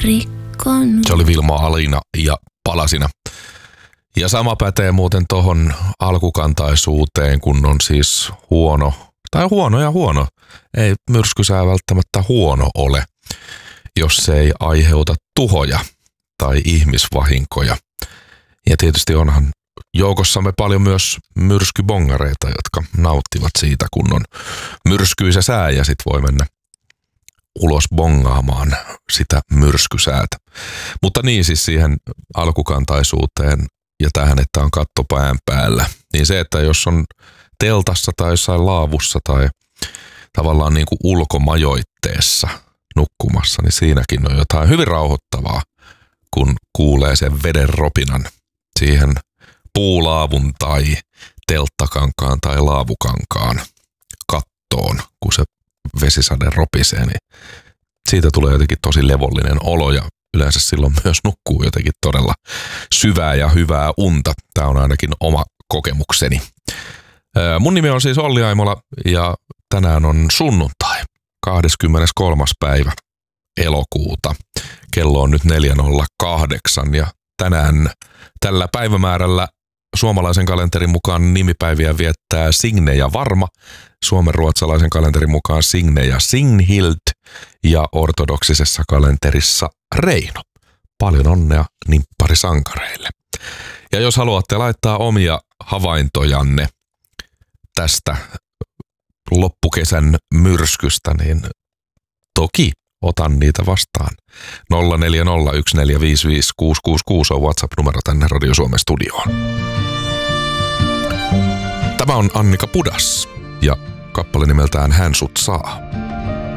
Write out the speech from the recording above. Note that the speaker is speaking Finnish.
rikkonut. Se oli Vilma Alina ja Palasina. Ja sama pätee muuten tohon alkukantaisuuteen, kun on siis huono, tai huono ja huono. Ei myrskysää välttämättä huono ole, jos se ei aiheuta tuhoja tai ihmisvahinkoja. Ja tietysti onhan joukossamme paljon myös myrskybongareita, jotka nauttivat siitä, kun on myrskyisä sää ja sit voi mennä ulos bongaamaan sitä myrskysäätä. Mutta niin siis siihen alkukantaisuuteen ja tähän, että on katto pään päällä, niin se, että jos on teltassa tai jossain laavussa tai tavallaan niin kuin ulkomajoitteessa nukkumassa, niin siinäkin on jotain hyvin rauhoittavaa, kun kuulee sen veden ropinan siihen puulaavun tai telttakankaan tai laavukankaan kattoon, kun se vesisade ropisee, niin siitä tulee jotenkin tosi levollinen olo ja yleensä silloin myös nukkuu jotenkin todella syvää ja hyvää unta. Tämä on ainakin oma kokemukseni. Mun nimi on siis Olli Aimola ja tänään on sunnuntai, 23. päivä elokuuta. Kello on nyt 4.08 ja tänään tällä päivämäärällä suomalaisen kalenterin mukaan nimipäiviä viettää Signe ja Varma, suomenruotsalaisen kalenterin mukaan Signe ja Signhild ja ortodoksisessa kalenterissa Reino. Paljon onnea nimpparisankareille. Ja jos haluatte laittaa omia havaintojanne tästä loppukesän myrskystä, niin toki otan niitä vastaan. 0401455666 on WhatsApp-numero tänne Radio Suomen studioon. Tämä on Annika Pudas ja kappale nimeltään Hän sut saa.